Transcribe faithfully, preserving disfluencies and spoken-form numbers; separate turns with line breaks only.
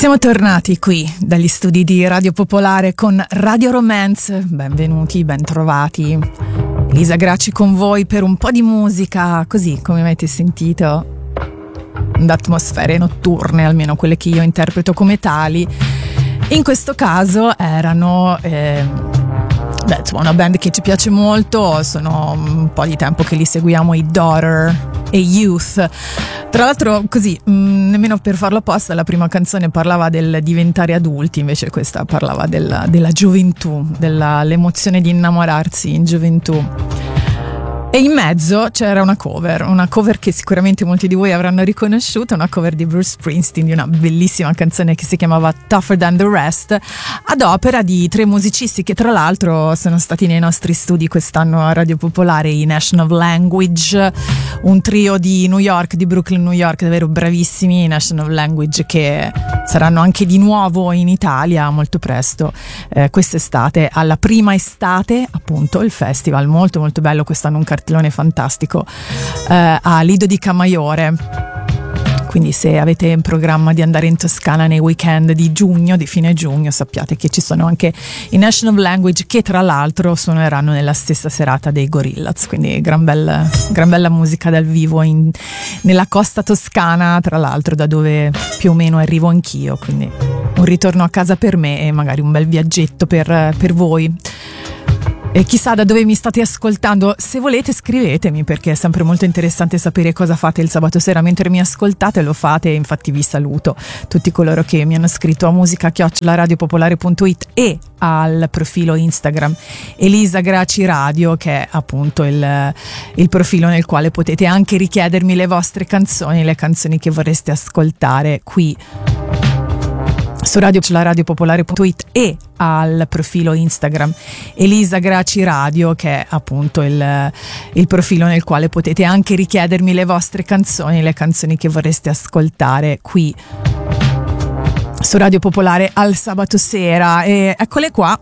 Siamo tornati qui dagli studi di Radio Popolare con Radio Romance. Benvenuti, bentrovati. Elisa Gracci con voi per un po' di musica, così come avete sentito, d'atmosfere notturne, almeno quelle che io interpreto come tali. In questo caso erano eh, beh, insomma, una band che ci piace molto, sono un po' di tempo che li seguiamo, i Daughter e Youth. Tra l'altro, così, mh, nemmeno per farlo apposta, la prima canzone parlava del diventare adulti, invece questa parlava della, della gioventù, dell'emozione di innamorarsi in gioventù. E in mezzo c'era una cover, una cover che sicuramente molti di voi avranno riconosciuto, una cover di Bruce Springsteen di una bellissima canzone che si chiamava Tougher Than the Rest, ad opera di tre musicisti che tra l'altro sono stati nei nostri studi quest'anno a Radio Popolare, i National Language, un trio di New York, di Brooklyn, New York, davvero bravissimi, i National Language, che saranno anche di nuovo in Italia molto presto, eh, quest'estate, alla prima estate, appunto, il festival molto molto bello, quest'anno un cartellone fantastico eh, a Lido di Camaiore. Quindi se avete in programma di andare in Toscana nei weekend di giugno, di fine giugno, sappiate che ci sono anche i National Language, che tra l'altro suoneranno nella stessa serata dei Gorillaz, quindi gran bella, gran bella musica dal vivo in, nella costa toscana, tra l'altro da dove più o meno arrivo anch'io, quindi un ritorno a casa per me e magari un bel viaggetto per, per voi. E chissà da dove mi state ascoltando. Se volete scrivetemi, perché è sempre molto interessante sapere cosa fate il sabato sera mentre mi ascoltate. Lo fate, infatti vi saluto tutti coloro che mi hanno scritto a musica chiocciola radiopopolare punto it e al profilo Instagram Elisa Gracci Radio, che è appunto il, il profilo nel quale potete anche richiedermi le vostre canzoni, le canzoni che vorreste ascoltare qui su radio radiopopolare punto it e al profilo Instagram Elisa Gracci Radio, che è appunto il, il profilo nel quale potete anche richiedermi le vostre canzoni, le canzoni che vorreste ascoltare qui su Radio Popolare al sabato sera. E eccole qua.